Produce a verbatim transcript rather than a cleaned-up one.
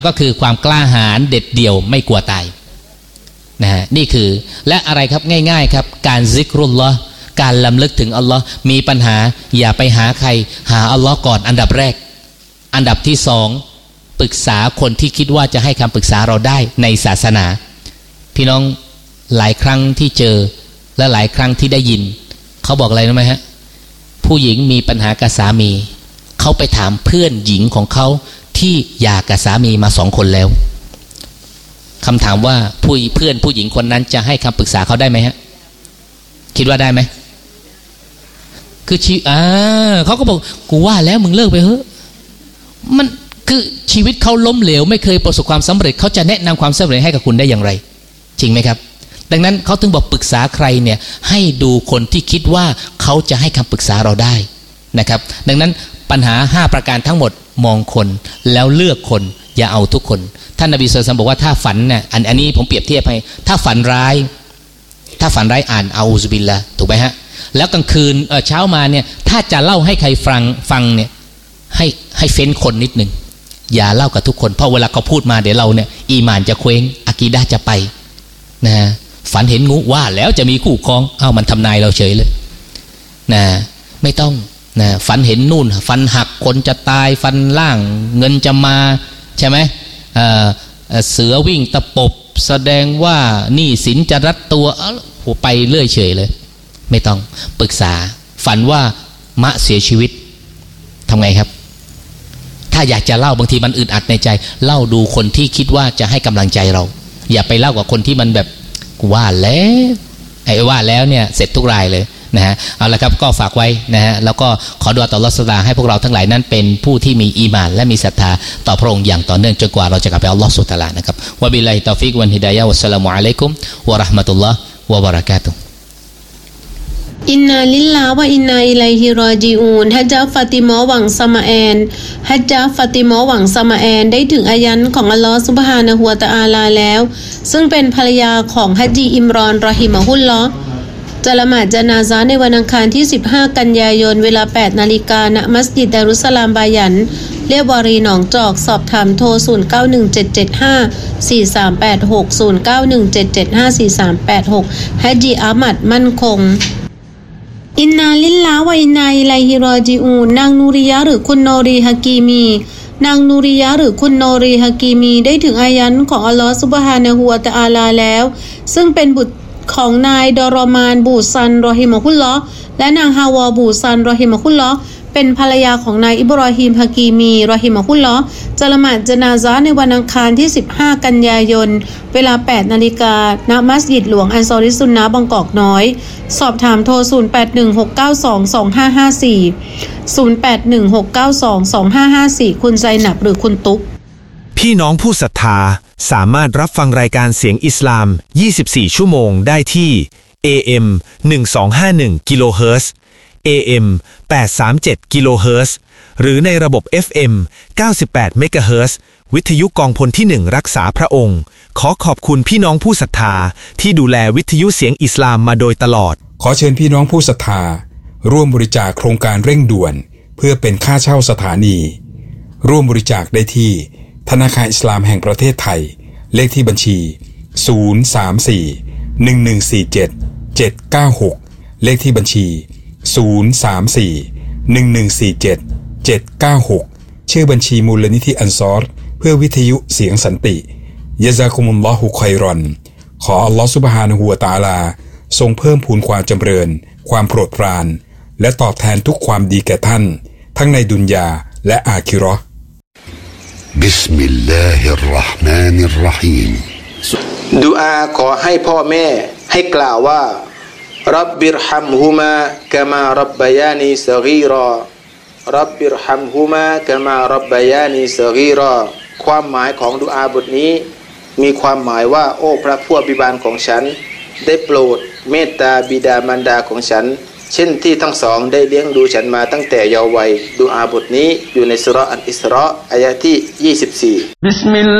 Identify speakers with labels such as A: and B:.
A: ก็คือความกล้าหาญเด็ดเดี่ยวไม่กลัวตายนะฮะนี่คือและอะไรครับง่ายๆครับการซิกรุลลอฮ์การลำลึกถึงอัลลอฮ์มีปัญหาอย่าไปหาใครหาอัลลอฮ์ก่อนอันดับแรกอันดับที่สองปรึกษาคนที่คิดว่าจะให้คำปรึกษาเราได้ในศาสนาพี่น้องหลายครั้งที่เจอและหลายครั้งที่ได้ยินเขาบอกอะไรรู้ไหมฮะผู้หญิงมีปัญหากับสามีเขาไปถามเพื่อนหญิงของเขาที่หย่ากับสามีมาสองคนแล้วคำถามว่าผู้เพื่อนผู้หญิงคนนั้นจะให้คำปรึกษาเขาได้ไหมฮะคิดว่าได้ไหมคือชีอ่าเขาก็บอกกูว่าแล้วมึงเลิกไปเถอะมันคือชีวิตเขาล้มเหลวไม่เคยประสบความสำเร็จเขาจะแนะนำความสำเร็จให้กับคุณได้อย่างไรจริงไหมครับดังนั้นเขาถึงบอกปรึกษาใครเนี่ยให้ดูคนที่คิดว่าเขาจะให้คำปรึกษาเราได้นะครับดังนั้นปัญหาห้าประการทั้งหมดมองคนแล้วเลือกคนอย่าเอาทุกคนท่านนบีศ็อลลัลลอฮุอะลัยฮิวะซัลลัมบอกว่าถ้าฝันเนี่ยอันอันนี้ผมเปรียบเทียบให้ถ้าฝันร้ายถ้าฝันร้ายอ่านเอาซุบิลละถูกไหมฮะแล้วกลางคืนเออเช้ามาเนี่ยถ้าจะเล่าให้ใครฟังฟังเนี่ยให้ให้เฟ้นคนนิดนึงอย่าเล่ากับทุกคนเพราะเวลาเขาพูดมาเดี๋ยวเราเนี่ยอีหม่านจะเคว้งอะกีดะห์จะไปนะฝันเห็นงูว่าแล้วจะมีคู่ครองเอ้ามันทำนายเราเฉยเลยนะไม่ต้องนะฝันเห็นนู่นฟันหักคนจะตายฟันล่างเงินจะมาใช่ไหมเอ่อเสือวิ่งตะปบแสดงว่านี่สินจะรัดตัวเอ้าไปเรื่อยเฉยเลยไม่ต้องปรึกษาฝันว่ามะเสียชีวิตทำไงครับถ้าอยากจะเล่าบางทีมันอึดอัดในใจเล่าดูคนที่คิดว่าจะให้กำลังใจเราอย่าไปเล่ากับคนที่มันแบบว่าแล้วไอ้ว่าแล้วเนี่ยเสร็จทุกรายเลยนะฮะเอาละครับก็ฝากไว้นะฮะแล้วก็ขอดุอาต่ออัลเลาะห์ซุบฮานะฮูวะตะอาลาให้พวกเราทั้งหลายนั้นเป็นผู้ที่มีอีหม่านและมีศรัทธาต่อพระองค์อย่างต่อเนื่องจนกว่าเราจะกลับไปอัลเลาะห์ซุบฮานะฮูวะตะอาลานะครับวะบิลลาฮิตอฟิกวัลฮิดายะฮ์วัสสลามุอะลัยกุมวะเราะห์มะตุลลอฮ์วะบะเราะกาตุฮ์
B: อินนาลิลลาห์วะอินนาอิลัยฮิรอญิอูนฮะญะฟาติมาหวังสมาแอนฮะญะฟาติมาหวังสมาแอนได้ถึงอายันของอัลเลาะห์ซุบฮานะฮูวะตะอาลาแล้วซึ่งเป็นภรรยาของฮัจญีอิมรอนรอฮิมะฮุลลอฮ์จะละหมาดญะนาซะห์ในวันอังคารที่สิบห้ากันยายนเวลา แปดนาฬิกา ณ มัสยิดดารุสสลามบายันเรียบวารีหนองจอกสอบถามโทรศูนย์ เก้า หนึ่ง เจ็ด เจ็ด ห้า สี่ สาม แปด หก ศูนย์ เก้า หนึ่ง เจ็ด เจ็ด ห้า สี่ สาม แปด หกฮัจญีอามัดมั่นคงอินนาลิลลาห์วะอินนาอิลัยฮิรอญิอูนนางนูริยะหรือคุณโนรีฮะกีมีนางนูริยะหรือคุณโนรีฮะกีมีได้ถึงอายันของอัลเลาะห์ซุบฮานะฮูวะตะอาลาแล้วซึ่งเป็นบุตรของนายดอรอมานบูซันรอฮิมะฮุลลอฮ์และนางฮาวาบูซันรอฮิมะฮุลลอฮ์เป็นภรรยาของนายอิบรอฮีมฮะกีมีรอฮิมะฮุลลอฮ์จะละหมาดญะนาซะห์ในวันอังคารที่สิบห้ากันยายนเวลา แปดนาฬิกา ณ มัสยิดหลวงอันซอริซุนนะห์บางกอกน้อยสอบถามโทรศูนย์ แปด หนึ่ง หก เก้า สอง สอง ห้า ห้า สี่ ศูนย์ แปด หนึ่ง หก เก้า สอง สอง ห้า ห้า สี่คุณไซนับหรือคุณตุ๊ก
C: พี่น้องผู้ศรัทธาสามารถรับฟังรายการเสียงอิสลามยี่สิบสี่ชั่วโมงได้ที่ เอ เอ็ม หนึ่งสองห้าหนึ่ง กิโลเฮิรตซ์ เอ เอ็ม แปดสามเจ็ด กิโลเฮิรตซ์หรือในระบบ เอฟ เอ็ม เก้าสิบแปด เมกะเฮิรตซ์วิทยุกองพลที่หนึ่งรักษาพระองค์ขอขอบคุณพี่น้องผู้ศรัทธาที่ดูแลวิทยุเสียงอิสลามมาโดยตลอด
D: ขอเชิญพี่น้องผู้ศรัทธาร่วมบริจาคโครงการเร่งด่วนเพื่อเป็นค่าเช่าสถานีร่วมบริจาคได้ที่ธนาคารอิสลามแห่งประเทศไทยเลขที่บัญชีศูนย์ สาม สี่ หนึ่ง หนึ่ง สี่ เจ็ด เจ็ด เก้า หกเลขที่บัญชีศูนย์ สาม สี่ หนึ่ง หนึ่ง สี่ เจ็ด เจ็ด เก้า หกชื่อบัญชีมูลนิธิอันซอรเพื่อวิทยุเสียงสันติยะซากุมุลลอฮุค็อยรอนขออัลลอฮฺซุบฮานะฮูวะตะอาลาทรงเพิ่มพูนความจำเริญความโปรดปรานและตอบแทนทุกความดีแก่ท่านทั้งในดุนยาและอาคิเราะห์
E: บิสมิลลาฮิรเราะห์มานิรเราะฮีม
F: ดุอาขอให้พ่อแม่ให้กล่าวว่ารับบิรฮัมฮุมากะมารับบายานีศกีรอรับบิรฮัมฮุมากะมารับบายานีศกีรอความหมายของดุอาบทนี้มีความหมายว่าโอ้พระผู้อภิบาลของฉันได้โปรดเมตตาบิดามารดาของฉันเช่นที่ทั้งสองได้เลี้ยงดูฉันมาตั้งแต่เยาว์วัยดุอาบทนี้อยู่ในซูเราะห์อัลอิสราอายะห์ที่ยี่สิบสี่